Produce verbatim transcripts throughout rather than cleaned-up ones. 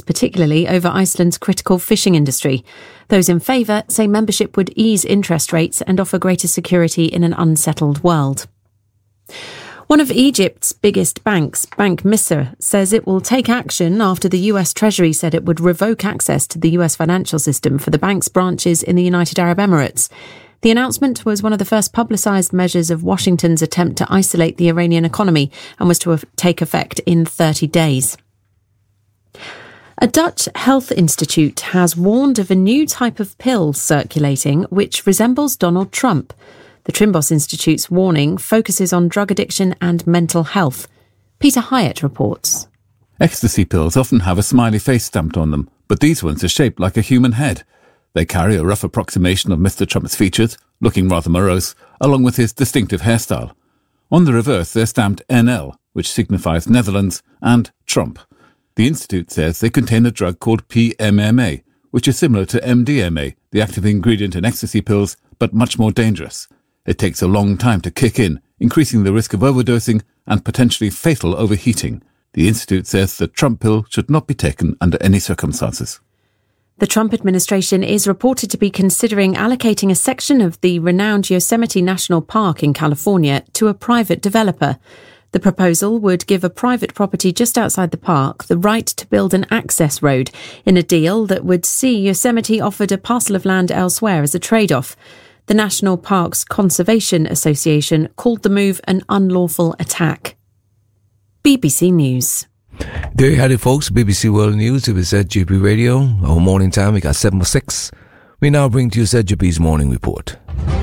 particularly over Iceland's critical fishing industry. Those in favour say membership would ease interest rates and offer greater security in an unsettled world. One of Egypt's biggest banks, Bank Misr, says it will take action after the U S Treasury said it would revoke access to the U S financial system for the bank's branches in the United Arab Emirates. The announcement was one of the first publicised measures of Washington's attempt to isolate the Iranian economy and was to take effect in thirty days. A Dutch health institute has warned of a new type of pill circulating which resembles Donald Trump. The Trimbos Institute's warning focuses on drug addiction and mental health. Peter Hyatt reports. Ecstasy pills often have a smiley face stamped on them, but these ones are shaped like a human head. They carry a rough approximation of Mister Trump's features, looking rather morose, along with his distinctive hairstyle. On the reverse, they're stamped N L, which signifies Netherlands, and Trump. The Institute says they contain a drug called P M M A, which is similar to M D M A, the active ingredient in ecstasy pills, but much more dangerous. It takes a long time to kick in, increasing the risk of overdosing and potentially fatal overheating. The Institute says the Trump pill should not be taken under any circumstances. The Trump administration is reported to be considering allocating a section of the renowned Yosemite National Park in California to a private developer. The proposal would give a private property just outside the park the right to build an access road in a deal that would see Yosemite offered a parcel of land elsewhere as a trade-off. The National Parks Conservation Association called the move an unlawful attack. B B C News. There you have it, folks. B B C World News. It was Z G B Radio. Our morning time, we got seven oh six. We now bring to you Z G B's morning report.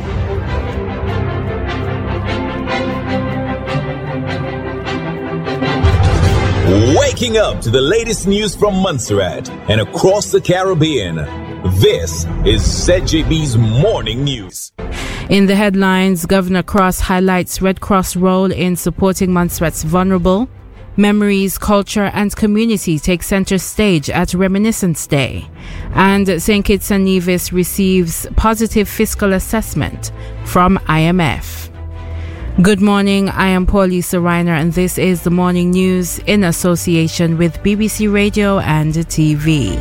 Waking up to the latest news from Montserrat and across the Caribbean. This is Z G B's Morning News. In the headlines, Governor Cross highlights Red Cross role in supporting Montserrat's vulnerable. Memories, culture and community take centre stage at Reminiscence Day. And Saint Kitts and Nevis receives positive fiscal assessment from I M F. Good morning, I am Paulisa Reiner and this is the Morning News in association with B B C Radio and T V.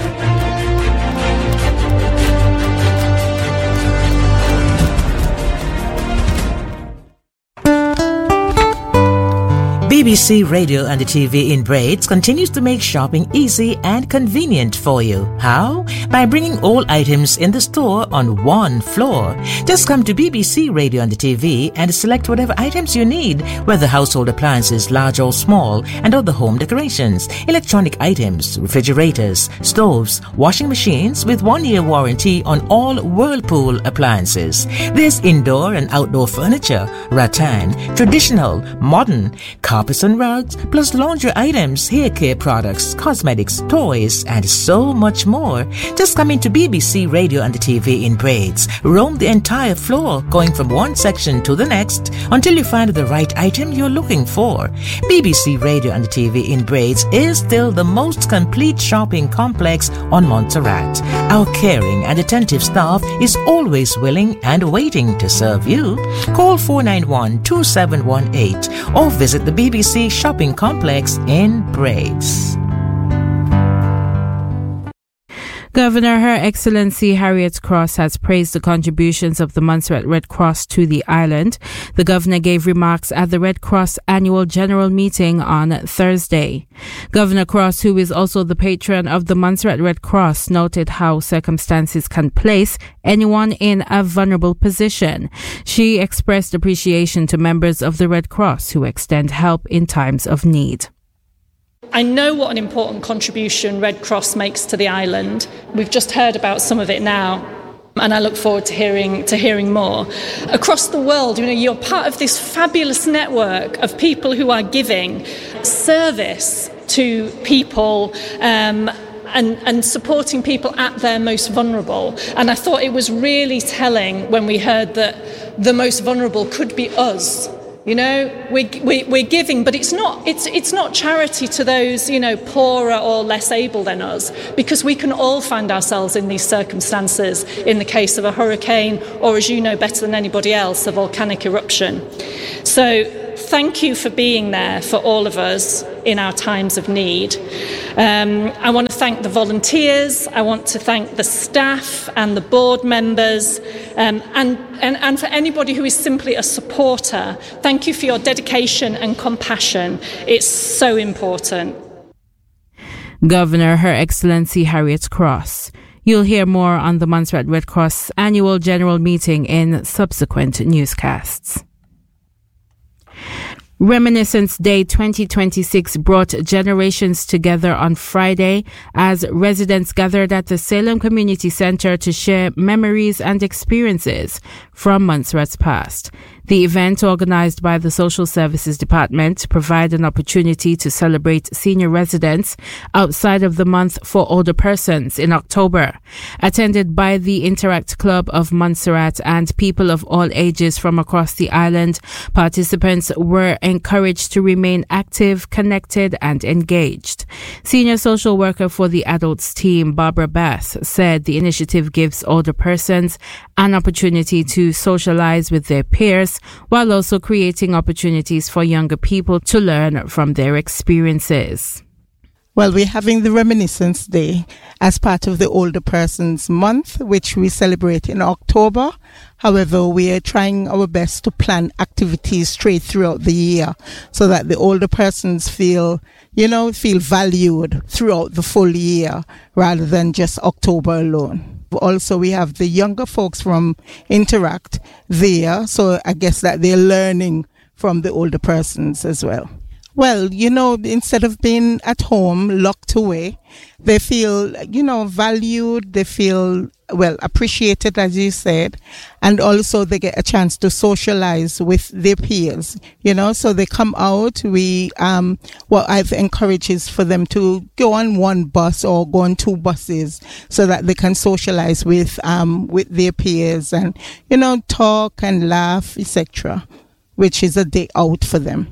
B B C Radio and the T V in braids continues to make shopping easy and convenient for you. How? By bringing all items in the store on one floor. Just come to B B C Radio and the T V and select whatever items you need, whether household appliances, large or small, and other home decorations, electronic items, refrigerators, stoves, washing machines with one-year warranty on all Whirlpool appliances. There's indoor and outdoor furniture, rattan, traditional, modern, carpets and rugs, plus laundry items, hair care products, cosmetics, toys, and so much more. Just come into B B C Radio and the T V in braids. Roam the entire floor, going from one section to the next until you find the right item you're looking for. B B C Radio and the T V in braids is still the most complete shopping complex on Montserrat. Our caring and attentive staff is always willing and waiting to serve you. Call four nine one, two seven one eight or visit the B B C shopping complex in braids. Governor Her Excellency Harriet Cross has praised the contributions of the Montserrat Red Cross to the island. The governor gave remarks at the Red Cross annual general meeting on Thursday. Governor Cross, who is also the patron of the Montserrat Red Cross, noted how circumstances can place anyone in a vulnerable position. She expressed appreciation to members of the Red Cross who extend help in times of need. I know what an important contribution Red Cross makes to the island. We've just heard about some of it now, and I look forward to hearing to hearing more. Across the world, you know, you're part of this fabulous network of people who are giving service to people um, and, and supporting people at their most vulnerable. And I thought it was really telling when we heard that the most vulnerable could be us. You know, we, we, we're giving, but it's not, it's, it's not charity to those, you know, poorer or less able than us, because we can all find ourselves in these circumstances in the case of a hurricane or, as you know better than anybody else, a volcanic eruption. So thank you for being there for all of us in our times of need. Um, I want to thank the volunteers, I want to thank the staff and the board members, um, and, and, and for anybody who is simply a supporter. Thank you for your dedication and compassion. It's so important. Governor Her Excellency Harriet Cross. You'll hear more on the Montserrat Red Cross annual general meeting in subsequent newscasts. Reminiscence Day twenty twenty-six brought generations together on Friday as residents gathered at the Salem Community Center to share memories and experiences from Montserrat's past. The event, organized by the Social Services Department, provided an opportunity to celebrate senior residents outside of the month for older persons in October. Attended by the Interact Club of Montserrat and people of all ages from across the island, participants were encouraged to remain active, connected, and engaged. Senior social worker for the adults team, Barbara Bass, said the initiative gives older persons an opportunity to socialize with their peers, while also creating opportunities for younger people to learn from their experiences. Well, we're having the Reminiscence Day as part of the Older Persons Month, which we celebrate in October. However, we are trying our best to plan activities straight throughout the year so that the older persons feel, you know, feel valued throughout the full year rather than just October alone. Also, we have the younger folks from Interact there, so I guess that they're learning from the older persons as well. Well, you know, instead of being at home, locked away, they feel, you know, valued, they feel, well, appreciated, as you said, and also they get a chance to socialize with their peers, you know, so they come out. We, um, what I've encouraged is for them to go on one bus or go on two buses so that they can socialize with, um, with their peers and, you know, talk and laugh, et cetera, which is a day out for them.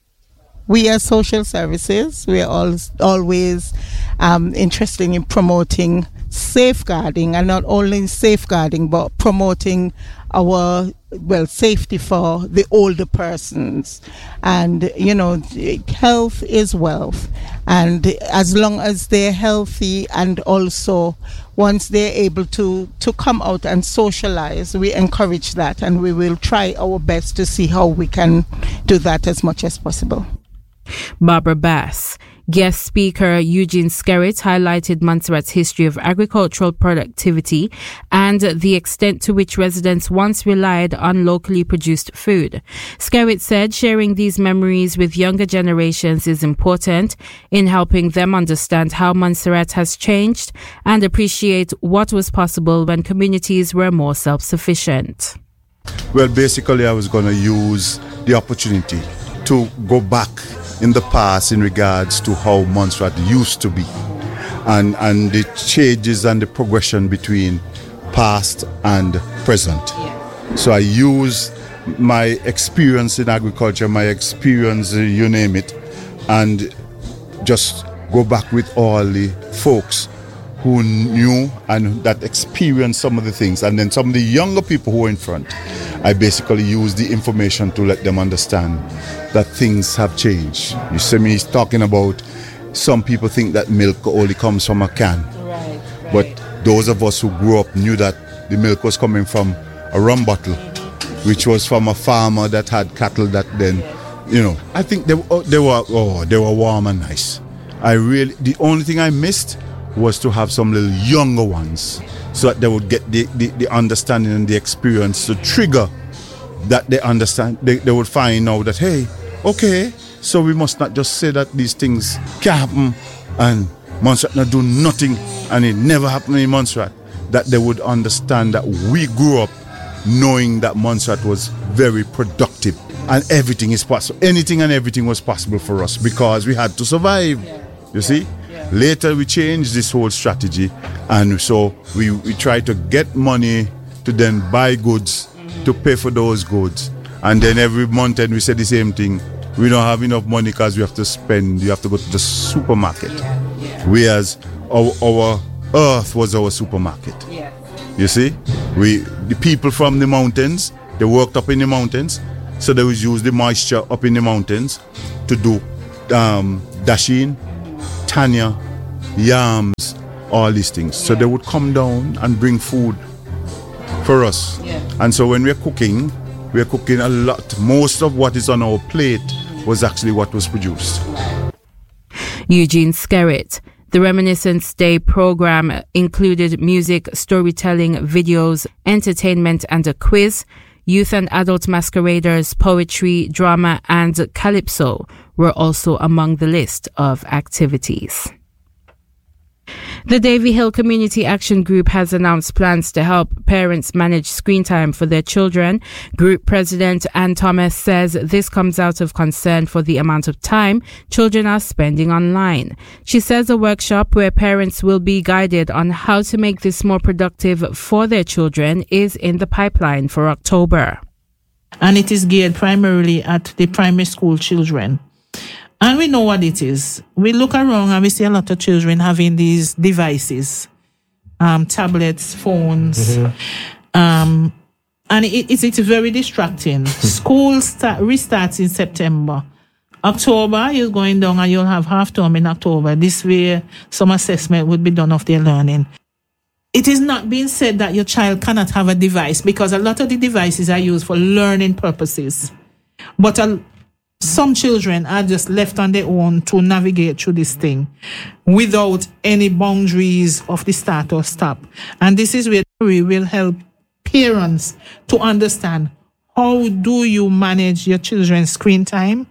We are social services. We are all, always um, interested in promoting safeguarding, and not only safeguarding, but promoting our, well, safety for the older persons. And, you know, health is wealth. And as long as they're healthy and also once they're able to, to come out and socialize, we encourage that, and we will try our best to see how we can do that as much as possible. Barbara Bass. Guest speaker Eugene Skerritt highlighted Montserrat's history of agricultural productivity and the extent to which residents once relied on locally produced food. Skerritt said sharing these memories with younger generations is important in helping them understand how Montserrat has changed and appreciate what was possible when communities were more self-sufficient. Well, basically I was going to use the opportunity to go back in the past in regards to how Montserrat used to be, and and the changes and the progression between past and present. Yeah. So I use my experience in agriculture, my experience, you name it, and just go back with all the folks who knew and that experienced some of the things, and then some of the younger people who were in front. I basically use the information to let them understand that things have changed. You see me talking about, some people think that milk only comes from a can. Right, right. But those of us who grew up knew that the milk was coming from a rum bottle, which was from a farmer that had cattle that then, you know, I think they, they were, oh, they were warm and nice. I really, the only thing I missed was to have some little younger ones so that they would get the, the, the understanding and the experience to trigger that they understand. They, they would find out that, hey, okay, so we must not just say that these things can happen and Montserrat not do nothing and it never happened in Montserrat. That they would understand that we grew up knowing that Montserrat was very productive and everything is possible. Anything and everything was possible for us because we had to survive. You see? Later we changed this whole strategy, and so we, we try to get money to then buy goods, mm-hmm. to pay for those goods. And then every month and we say the same thing. We don't have enough money because we have to spend, you have to go to the supermarket. Yeah, yeah. Whereas our, our earth was our supermarket. Yeah. You see? We the people from the mountains, they worked up in the mountains, so they would use the moisture up in the mountains to do um, dasheen, tanya, yams, all these things. So they would come down and bring food for us. Yeah. And so when we're cooking, we're cooking a lot. Most of what is on our plate was actually what was produced. Eugene Skerritt. The Reminiscence Day program included music, storytelling, videos, entertainment and a quiz. Youth and adult masqueraders, poetry, drama and calypso were also among the list of activities. The Davy Hill Community Action Group has announced plans to help parents manage screen time for their children. Group President Ann Thomas says this comes out of concern for the amount of time children are spending online. She says a workshop where parents will be guided on how to make this more productive for their children is in the pipeline for October. And it is geared primarily at the primary school children. And we know what it is. We look around and we see a lot of children having these devices, um, tablets, phones, mm-hmm. um, and it, it's, it's very distracting. School start, restarts in September. October, you're going down and you'll have half term in October. This way, some assessment would be done of their learning. It is not being said that your child cannot have a device, because a lot of the devices are used for learning purposes. But a Some children are just left on their own to navigate through this thing without any boundaries of the start or stop. And this is where we will help parents to understand, how do you manage your children's screen time?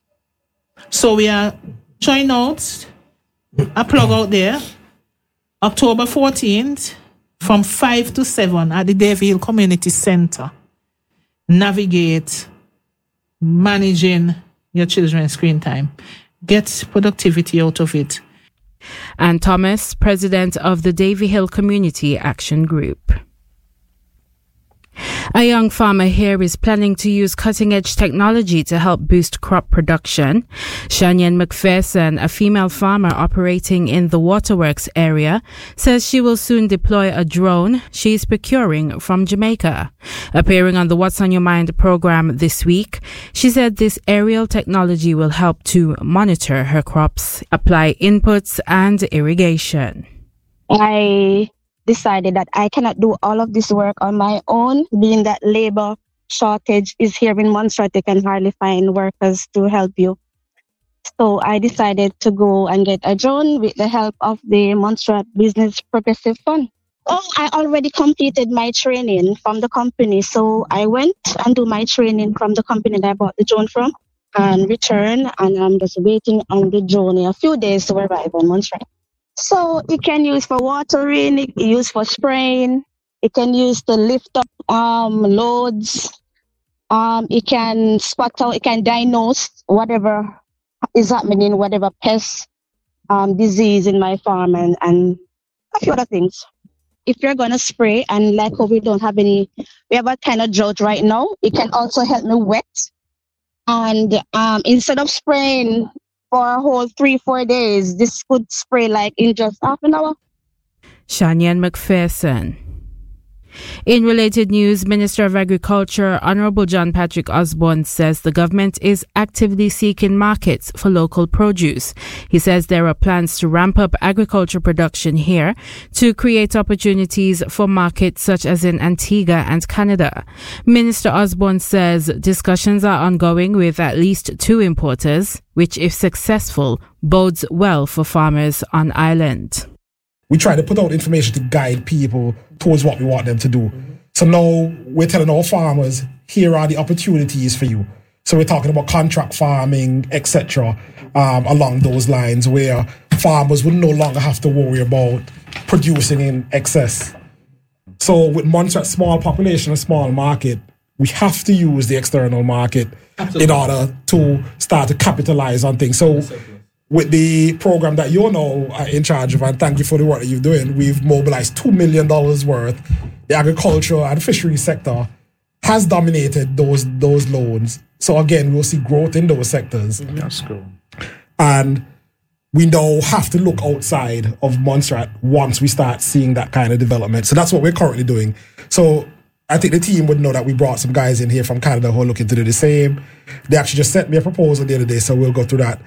So we are trying out a plug out there, October fourteenth from five to seven at the Davy Hill Community Center. Navigate managing your children's screen time. Get productivity out of it. Ann Thomas, president of the Davy Hill Community Action Group. A young farmer here is planning to use cutting-edge technology to help boost crop production. Shanyan McPherson, a female farmer operating in the Waterworks area, says she will soon deploy a drone she is procuring from Jamaica. Appearing on the What's on Your Mind program this week, she said this aerial technology will help to monitor her crops, apply inputs and irrigation. I decided that I cannot do all of this work on my own, being that labor shortage is here in Montserrat. They can hardly find workers to help you. So I decided to go and get a drone with the help of the Montserrat Business Progressive Fund. Oh, I already completed my training from the company. So I went and do my training from the company that I bought the drone from and returned, and I'm just waiting on the drone in a few days to arrive on Montserrat. So it can use for watering, it can use for spraying, it can use to lift up um, loads, um, it can spot out, it can diagnose whatever is happening, whatever pest, um, disease in my farm, and, and a few other things. If you're going to spray, and like how we don't have any, we have a kind of drought right now, it can also help me wet. And um, instead of spraying for a whole three, four days, this could spray like in just half an hour. Shanyan McPherson. In related news, Minister of Agriculture Honourable John Patrick Osborne says the government is actively seeking markets for local produce. He says there are plans to ramp up agriculture production here to create opportunities for markets such as in Antigua and Canada. Minister Osborne says discussions are ongoing with at least two importers, which, if successful, bodes well for farmers on island. We try to put out information to guide people towards what we want them to do. So now we're telling our farmers, here are the opportunities for you. So we're talking about contract farming, et cetera, um, along those lines, where farmers will no longer have to worry about producing in excess. So with Montserrat's small population, a small market, we have to use the external market Absolutely. in order to start to capitalize on things. So with the program that you're now in charge of, and thank you for the work that you're doing, we've mobilized two million dollars worth. The agriculture and fisheries sector has dominated those those loans. So again, we'll see growth in those sectors. That's cool. And we now have to look outside of Montserrat once we start seeing that kind of development. So that's what we're currently doing. So I think the team would know that we brought some guys in here from Canada who are looking to do the same. They actually just sent me a proposal the other day, so we'll go through that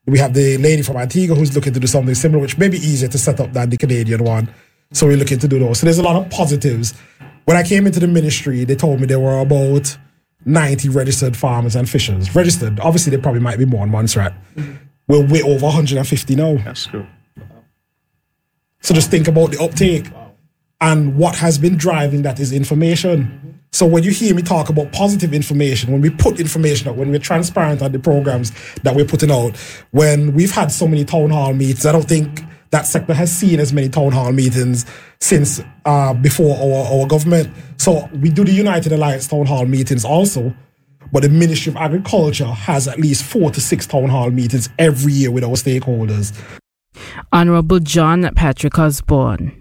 We have the lady from Antigua who's looking to do something similar, which may be easier to set up than the Canadian one. So we're looking to do those. So there's a lot of positives. When I came into the ministry, they told me there were about ninety registered farmers and fishers. Registered. Obviously, there probably might be more in Montserrat. Mm-hmm. We're way over one hundred fifty now. That's cool. So just think about the uptake. Wow. And what has been driving that is information. Mm-hmm. So when you hear me talk about positive information, when we put information out, when we're transparent on the programs that we're putting out, when we've had so many town hall meetings, I don't think that sector has seen as many town hall meetings since uh, before our, our government. So we do the United Alliance town hall meetings also, but the Ministry of Agriculture has at least four to six town hall meetings every year with our stakeholders. Honourable John Patrick Osborne.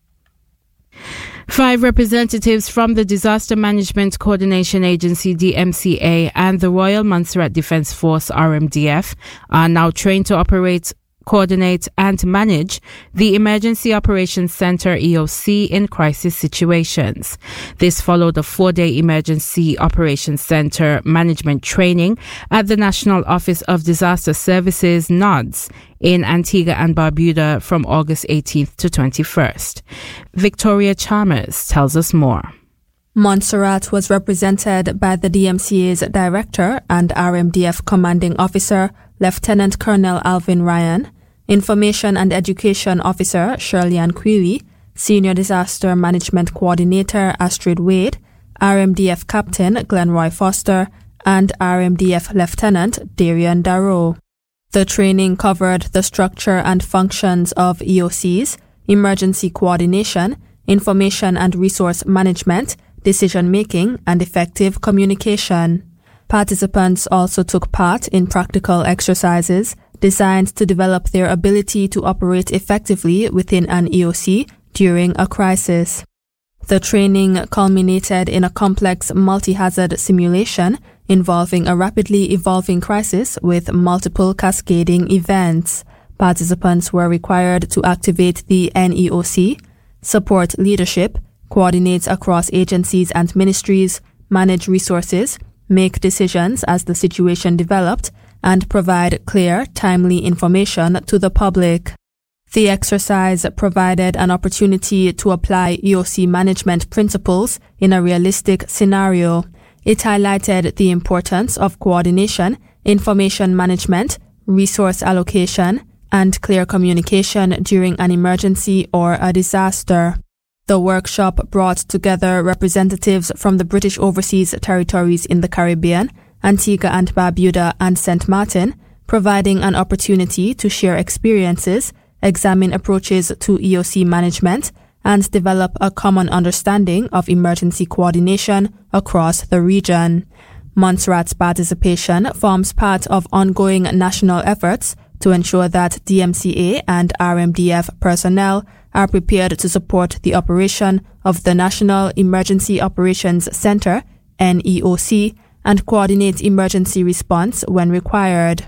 Five representatives from the Disaster Management Coordination Agency, D M C A, and the Royal Montserrat Defence Force, R M D F, are now trained to operate, coordinate and manage the Emergency Operations Centre E O C in crisis situations. This followed a four-day Emergency Operations Centre management training at the National Office of Disaster Services, N O D S, in Antigua and Barbuda from August eighteenth to twenty-first. Victoria Chalmers tells us more. Montserrat was represented by the D M C A's Director and R M D F Commanding Officer, Lieutenant Colonel Alvin Ryan, Information and Education Officer Shirley Ann Query, Senior Disaster Management Coordinator Astrid Wade, R M D F Captain Glenroy Foster, and R M D F Lieutenant Darian Darrow. The training covered the structure and functions of E O Cs, emergency coordination, information and resource management, decision-making, and effective communication. Participants also took part in practical exercises designed to develop their ability to operate effectively within an E O C during a crisis. The training culminated in a complex multi-hazard simulation involving a rapidly evolving crisis with multiple cascading events. Participants were required to activate the N E O C, support leadership, coordinate across agencies and ministries, manage resources, make decisions as the situation developed, and provide clear, timely information to the public. The exercise provided an opportunity to apply E O C management principles in a realistic scenario. It highlighted the importance of coordination, information management, resource allocation, and clear communication during an emergency or a disaster. The workshop brought together representatives from the British Overseas Territories in the Caribbean, Antigua and Barbuda, and Saint Martin, providing an opportunity to share experiences, examine approaches to E O C management, and develop a common understanding of emergency coordination across the region. Montserrat's participation forms part of ongoing national efforts to ensure that D M C A and R M D F personnel are prepared to support the operation of the National Emergency Operations Centre, N E O C, and coordinate emergency response when required.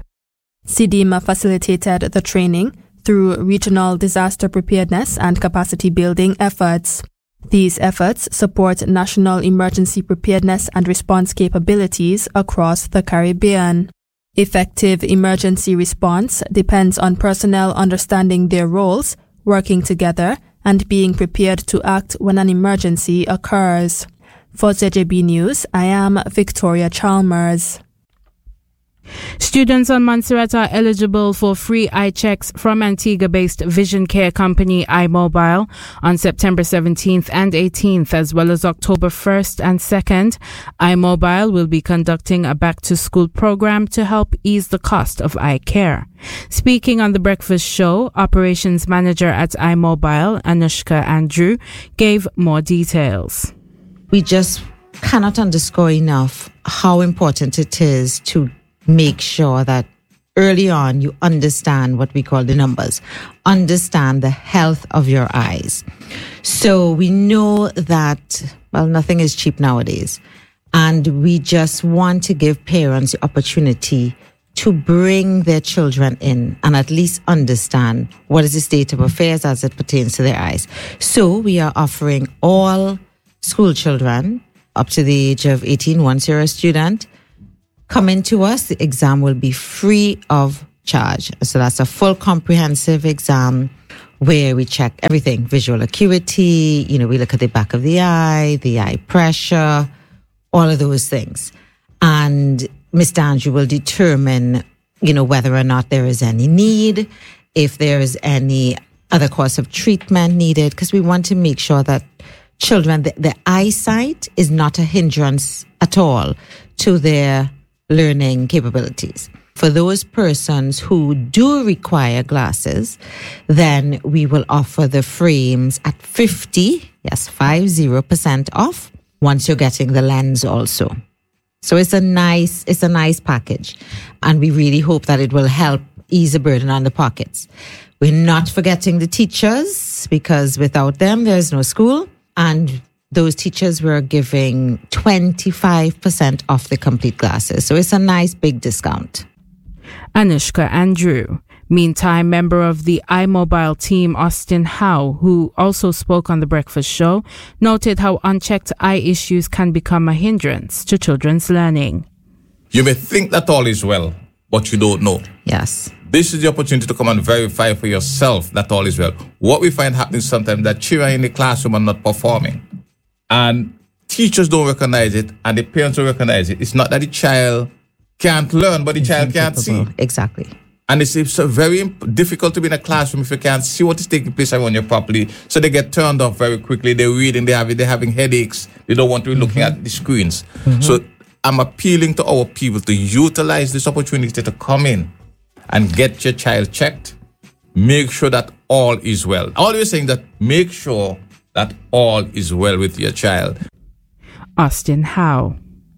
SEDIMA facilitated the training through regional disaster preparedness and capacity building efforts. These efforts support national emergency preparedness and response capabilities across the Caribbean. Effective emergency response depends on personnel understanding their roles, working together, and being prepared to act when an emergency occurs. For Z J B News, I am Victoria Chalmers. Students on Montserrat are eligible for free eye checks from Antigua-based vision care company iMobile on September seventeenth and eighteenth, as well as October first and second. iMobile will be conducting a back-to-school program to help ease the cost of eye care. Speaking on the breakfast show, operations manager at iMobile, Anushka Andrew, gave more details. We just cannot underscore enough how important it is to make sure that early on you understand what we call the numbers, understand the health of your eyes. So we know that, well, nothing is cheap nowadays. And we just want to give parents the opportunity to bring their children in and at least understand what is the state of affairs as it pertains to their eyes. So we are offering all school children up to the age of eighteen, once you're a student, come in to us. The exam will be free of charge. So that's a full comprehensive exam where we check everything, visual acuity, you know, we look at the back of the eye, the eye pressure, all of those things. And Mister Andrew will determine, you know, whether or not there is any need, if there is any other course of treatment needed, because we want to make sure that children, the, the eyesight is not a hindrance at all to their learning capabilities. For those persons who do require glasses, then we will offer the frames at fifty, yes, five zero percent off once you're getting the lens also. So it's a nice, it's a nice package. And we really hope that it will help ease the burden on the pockets. We're not forgetting the teachers, because without them, there's no school. And those teachers were giving twenty-five percent off the complete glasses. So it's a nice big discount. Anushka Andrew. Meantime, member of the iMobile team, Austin Howe, who also spoke on The Breakfast Show, noted how unchecked eye issues can become a hindrance to children's learning. You may think that all is well, but you don't know. Yes. This is the opportunity to come and verify for yourself that all is well. What we find happening sometimes that children in the classroom are not performing. And teachers don't recognize it, and the parents don't recognize it. It's not that the child can't learn, but the child can't see. Exactly. And it's, it's very difficult to be in a classroom if you can't see what is taking place around you properly. So they get turned off very quickly. They're reading, they're having, they're having headaches. They don't want to be looking mm-hmm. at the screens. Mm-hmm. So I'm appealing to our people to utilize this opportunity to come in and get your child checked. Make sure that all is well. Always saying that make sure that all is well with your child. Austin Howe.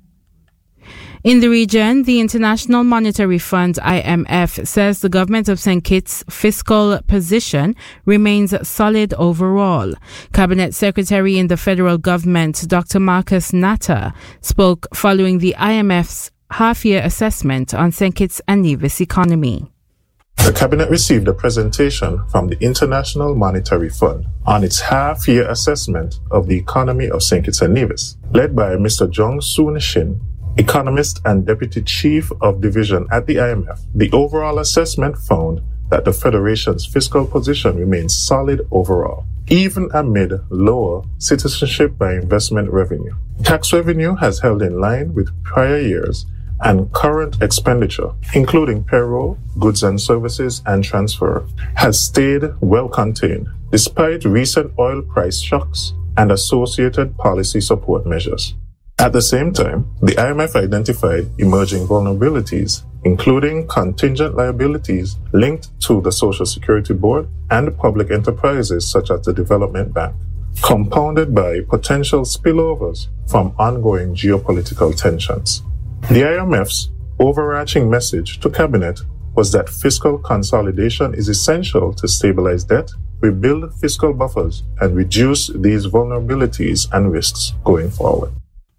In the region, the International Monetary Fund, I M F, says the government of Saint Kitts' fiscal position remains solid overall. Cabinet Secretary in the federal government, Doctor Marcus Natta, spoke following the I M F's half-year assessment on Saint Kitts and Nevis economy. The Cabinet received a presentation from the International Monetary Fund on its half-year assessment of the economy of Saint Kitts and Nevis, led by Mister Jong Soon Shin, economist and deputy chief of division at the I M F. The overall assessment found that the Federation's fiscal position remains solid overall, even amid lower citizenship by investment revenue. Tax revenue has held in line with prior years, and current expenditure, including payroll, goods and services, and transfer, has stayed well contained, despite recent oil price shocks and associated policy support measures. At the same time, the I M F identified emerging vulnerabilities, including contingent liabilities linked to the Social Security Board and public enterprises such as the Development Bank, compounded by potential spillovers from ongoing geopolitical tensions. The I M F's overarching message to Cabinet was that fiscal consolidation is essential to stabilize debt, rebuild fiscal buffers, and reduce these vulnerabilities and risks going forward.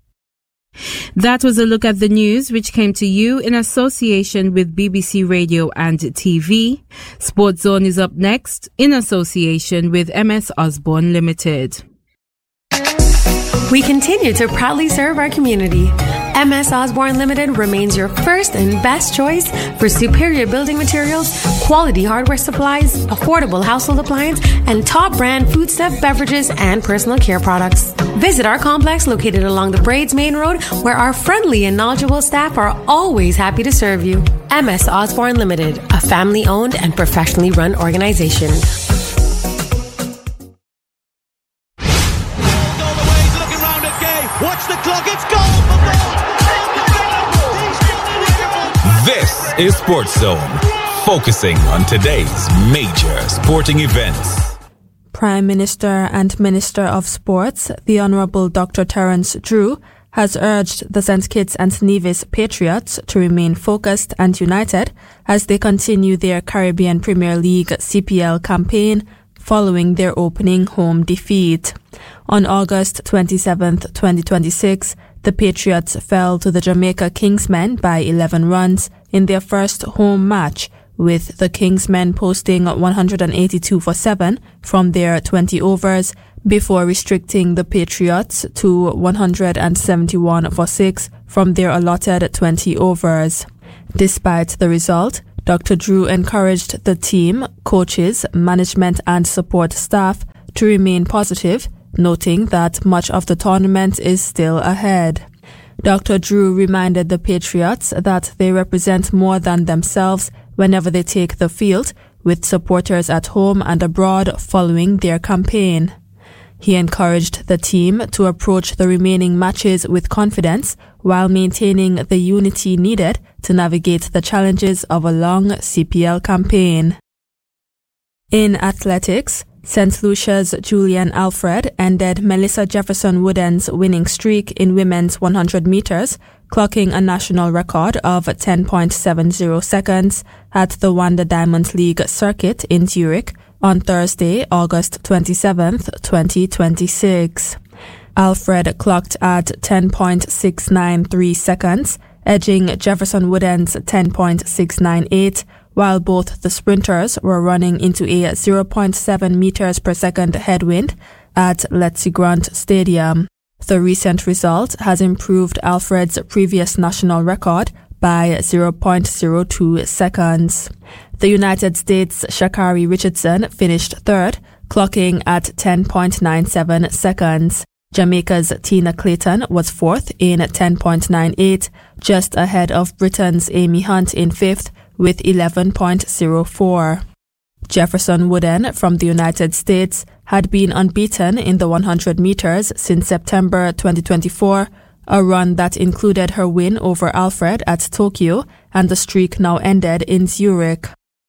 That was a look at the news, which came to you in association with B B C Radio and T V. Sports Zone is up next in association with M S Osborne Limited. We continue to proudly serve our community. M S Osborne Limited remains your first and best choice for superior building materials, quality hardware supplies, affordable household appliance, and top brand foodstuff, beverages, and personal care products. Visit our complex located along the Braids Main Road, where our friendly and knowledgeable staff are always happy to serve you. M S Osborne Limited, a family-owned and professionally run organization. Watch the clock, it's goal for goal! This is Sports Zone, focusing on today's major sporting events. Prime Minister and Minister of Sports, the Honourable Doctor Terence Drew, has urged the Saint Kitts and Nevis Patriots to remain focused and united as they continue their Caribbean Premier League C P L campaign following their opening home defeat. On August twenty-seventh, twenty twenty-six, the Patriots fell to the Jamaica Kingsmen by eleven runs in their first home match, with the Kingsmen posting one hundred eighty-two for seven from their twenty overs before restricting the Patriots to one hundred seventy-one for six from their allotted twenty overs. Despite the result, Doctor Drew encouraged the team, coaches, management and support staff to remain positive, noting that much of the tournament is still ahead. Doctor Drew reminded the Patriots that they represent more than themselves whenever they take the field, with supporters at home and abroad following their campaign. He encouraged the team to approach the remaining matches with confidence while maintaining the unity needed to navigate the challenges of a long C P L campaign. In athletics, Saint Lucia's Julian Alfred ended Melissa Jefferson Wooden's winning streak in women's one hundred meters, clocking a national record of ten point seven zero seconds at the Wanda Diamond League circuit in Zurich on Thursday, August twenty-seventh, twenty twenty-six. Alfred clocked at ten point six nine three seconds, edging Jefferson Wooden's ten point six nine eight, while both the sprinters were running into a zero point seven meters per second headwind at Letzigrund Stadium. The recent result has improved Alfred's previous national record by zero point zero two seconds. The United States' Sha'Carri Richardson finished third, clocking at ten point nine seven seconds. Jamaica's Tina Clayton was fourth in ten point nine eight, just ahead of Britain's Amy Hunt in fifth with eleven point zero four. Jefferson Wooden from the United States had been unbeaten in the one hundred meters since September twenty twenty-four, a run that included her win over Alfred at Tokyo, and the streak now ended in Zurich.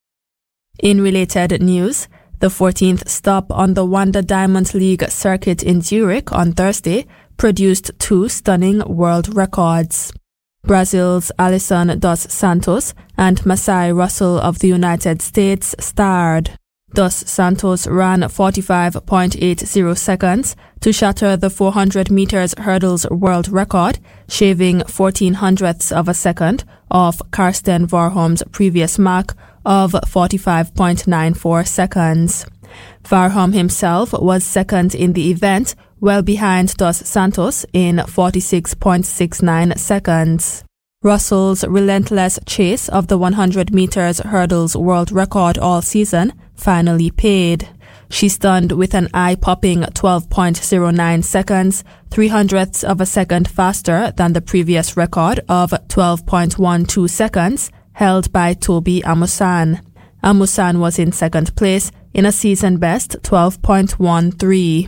In related news, the fourteenth stop on the Wanda Diamond League circuit in Zurich on Thursday produced two stunning world records. Brazil's Alisson dos Santos and Masai Russell of the United States starred. Dos Santos ran forty-five point eight zero seconds to shatter the four hundred meters hurdles world record, shaving fourteen hundredths of a second off Karsten Warholm's previous mark of forty-five point nine four seconds. Warholm himself was second in the event, well behind Dos Santos in forty-six point six nine seconds. Russell's relentless chase of the one hundred meters hurdles world record all season finally paid. She stunned with an eye-popping twelve point zero nine seconds, three hundredths of a second faster than the previous record of twelve point one two seconds, held by Toby Amusan. Amusan was in second place in a season-best twelve point one three.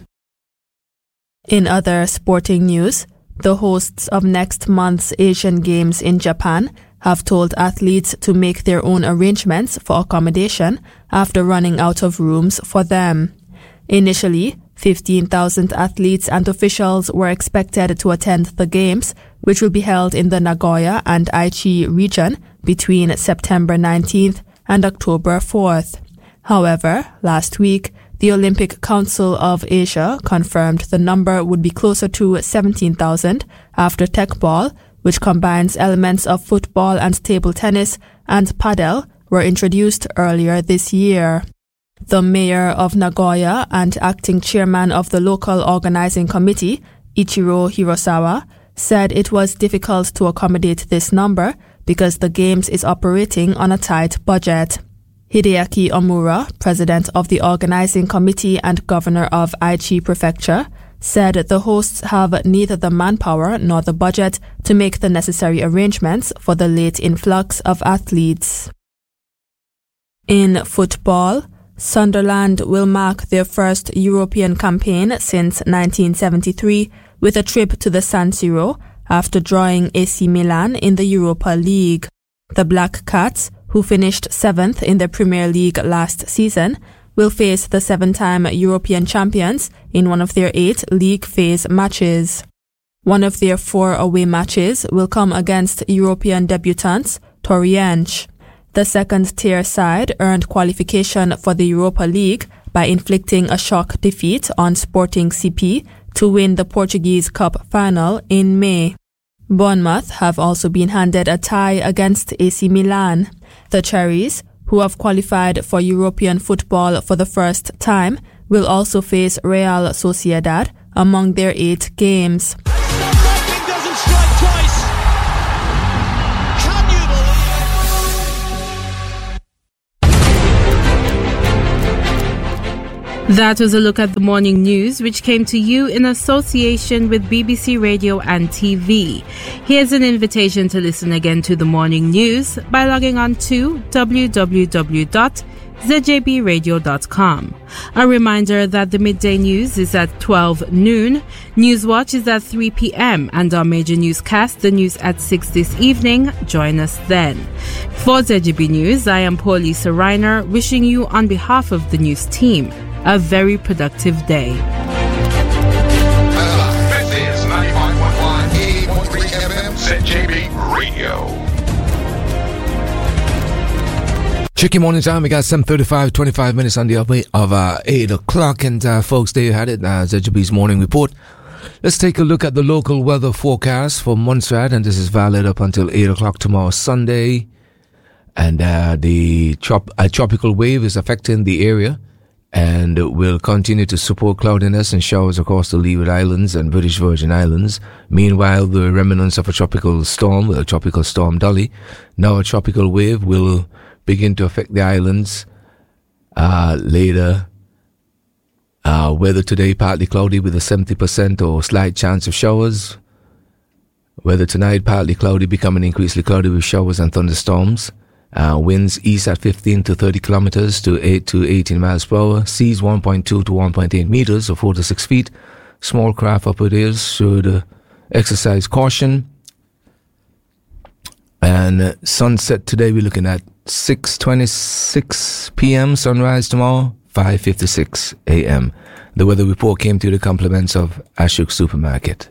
In other sporting news, the hosts of next month's Asian Games in Japan have told athletes to make their own arrangements for accommodation after running out of rooms for them. Initially, fifteen thousand athletes and officials were expected to attend the Games, which will be held in the Nagoya and Aichi region between September nineteenth and October fourth. However, last week, the Olympic Council of Asia confirmed the number would be closer to seventeen thousand after Tekball, which combines elements of football and table tennis, and padel, were introduced earlier this year. The mayor of Nagoya and acting chairman of the local organizing committee, Ichiro Hirosawa, said it was difficult to accommodate this number because the Games is operating on a tight budget. Hideaki Omura, president of the organizing committee and governor of Aichi Prefecture, said the hosts have neither the manpower nor the budget to make the necessary arrangements for the late influx of athletes. In football, Sunderland will mark their first European campaign since nineteen seventy-three with a trip to the San Siro after drawing A C Milan in the Europa League. The Black Cats, who finished seventh in the Premier League last season, will face the seven-time European champions in one of their eight league phase matches. One of their four away matches will come against European debutants Torreense. The second-tier side earned qualification for the Europa League by inflicting a shock defeat on Sporting C P to win the Portuguese Cup final in May. Bournemouth have also been handed a tie against A C Milan. The Cherries, who have qualified for European football for the first time, will also face Real Sociedad among their eight games. Doesn't strike twice. Can you believe it? That was a look at the morning news, which came to you in association with B B C Radio and T V. Here's an invitation to listen again to the morning news by logging on to w w w dot z j b radio dot com. A reminder that the midday news is at twelve noon, Newswatch is at three p.m. and our major newscast, the news at six this evening. Join us then. For Z J B News, I am Paulisa Reiner, wishing you on behalf of the news team a very productive day. This is ninety-five point one, eighty point three F M, Z J B Radio. Check your morning time. We got seven thirty-five, twenty-five minutes on the upway of uh, eight o'clock. And uh, folks, there you had it, uh, Z J B's morning report. Let's take a look at the local weather forecast for Montserrat. And this is valid up until eight o'clock tomorrow, Sunday. And uh, the trop- a tropical wave is affecting the area and will continue to support cloudiness and showers across the Leeward Islands and British Virgin Islands. Meanwhile, the remnants of a tropical storm, well, tropical storm Dolly, now a tropical wave, will begin to affect the islands uh, later. Uh, weather today, partly cloudy with a seventy percent or slight chance of showers. Weather tonight, partly cloudy, becoming increasingly cloudy with showers and thunderstorms. Uh, winds east at fifteen to thirty kilometers to eight to eighteen miles per hour. Seas one point two to one point eight meters or four to six feet. Small craft operators should uh, exercise caution. And uh, sunset today, we're looking at six twenty-six p.m. Sunrise tomorrow, five fifty-six a.m. The weather report came to the compliments of Ashok Supermarket.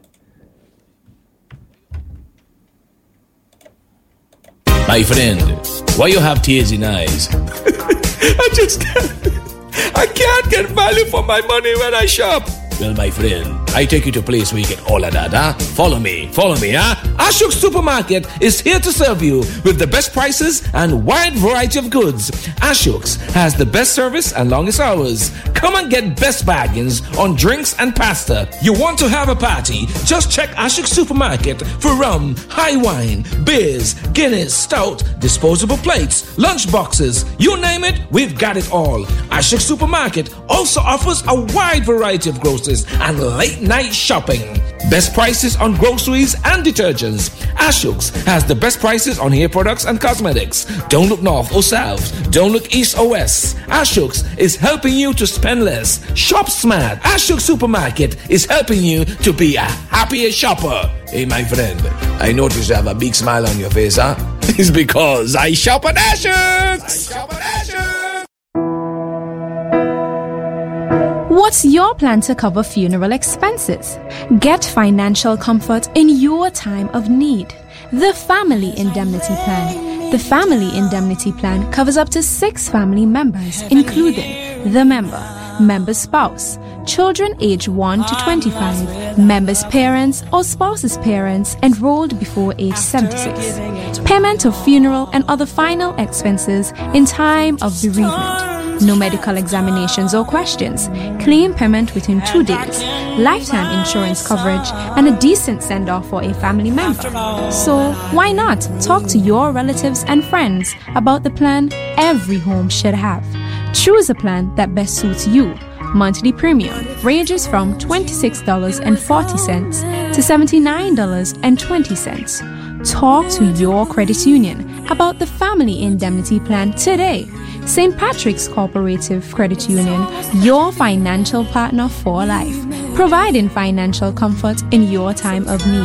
My friend, why you have tears in eyes? I just can't. I can't get value for my money when I shop. Well, my friend, I take you to a place where you get all of that, huh? Follow me, follow me, huh? Ashok Supermarket is here to serve you with the best prices and wide variety of goods. Ashok's has the best service and longest hours. Come and get best bargains on drinks and pasta. You want to have a party? Just check Ashok Supermarket for rum, high wine, beers, Guinness, stout, disposable plates, lunch boxes. You name it, we've got it all. Ashok Supermarket also offers a wide variety of groceries and late night shopping. Best prices on groceries and detergents. Ashok's has the best prices on hair products and cosmetics. Don't look north or south. Don't look east or west. Ashok's is helping you to spend less. Shop smart. Ashok Supermarket is helping you to be a happier shopper. Hey, my friend, I notice you have a big smile on your face, huh? It's because I shop at Ashok's. I shop at Ashok's. What's your plan to cover funeral expenses? Get financial comfort in your time of need. The Family Indemnity Plan. The Family Indemnity Plan covers up to six family members, including the member, member's spouse, children aged one to twenty-five, member's parents or spouse's parents enrolled before age seventy-six. Payment of funeral and other final expenses in time of bereavement. No medical examinations or questions. Claim payment within two days. Lifetime insurance coverage and a decent send-off for a family member. So why not talk to your relatives and friends about the plan every home should have. Choose a plan that best suits you. Monthly premium ranges from twenty-six dollars and forty cents to seventy-nine dollars and twenty cents. Talk to your credit union about the Family Indemnity Plan today. Saint Patrick's Cooperative Credit Union, your financial partner for life, providing financial comfort in your time of need.